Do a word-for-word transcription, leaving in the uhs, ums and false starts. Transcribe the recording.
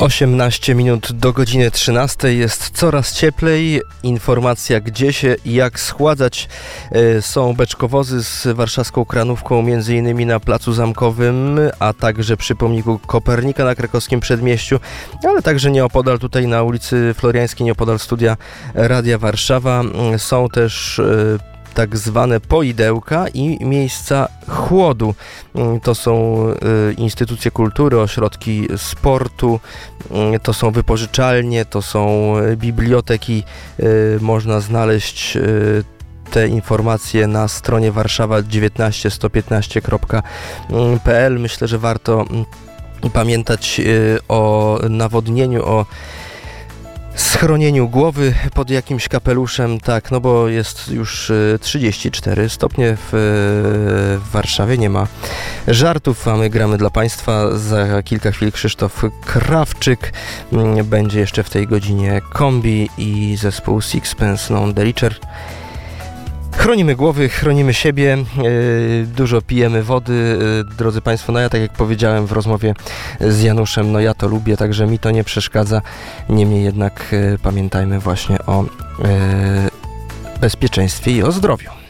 osiemnaście minut do godziny trzynastej, jest coraz cieplej. Informacja, gdzie się i jak schładzać. Są beczkowozy z warszawską Kranówką, między innymi na Placu Zamkowym, a także przy pomniku Kopernika na Krakowskim Przedmieściu, ale także nieopodal, tutaj na ulicy Floriańskiej, nieopodal studia Radia Warszawa. Są też tak zwane poidełka i miejsca chłodu. To są instytucje kultury, ośrodki sportu, to są wypożyczalnie, to są biblioteki. Można znaleźć te informacje na stronie warszawa dziewiętnaście sto piętnaście kropka p l. Myślę, że warto pamiętać o nawodnieniu, o schronieniu głowy pod jakimś kapeluszem, tak, no bo jest już trzydzieści cztery stopnie w, w Warszawie, nie ma żartów, a my gramy dla Państwa. Za kilka chwil Krzysztof Krawczyk, będzie jeszcze w tej godzinie Kombi i zespół Sixpence None the Richer. Chronimy głowy, chronimy siebie, yy, dużo pijemy wody, yy, drodzy Państwo, no ja tak jak powiedziałem w rozmowie z Januszem, no ja to lubię, także mi to nie przeszkadza, niemniej jednak yy, pamiętajmy właśnie o yy, bezpieczeństwie i o zdrowiu.